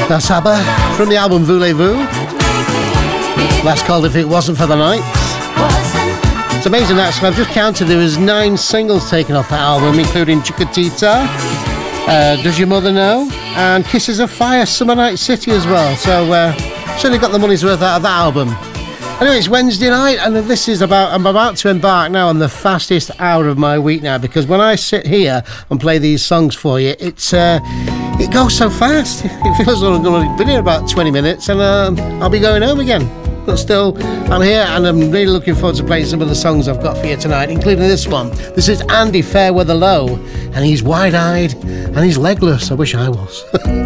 That's ABBA from the album Voulez-Vous. That's called If It Wasn't for the Night. It's amazing actually, I've just counted there was 9 singles taken off that album, including Chiquitita, Does Your Mother Know, and Kisses of Fire, Summer Night City as well. So certainly got the money's worth out of that album. Anyway, it's Wednesday night, and I'm about to embark now on the fastest hour of my week now, because when I sit here and play these songs for you, it goes so fast. It feels like I'm going to be here about 20 minutes, and I'll be going home again. But still, I'm here, and I'm really looking forward to playing some of the songs I've got for you tonight, including this one. This is Andy Fairweather Low, and he's wide-eyed, and he's legless. I wish I was.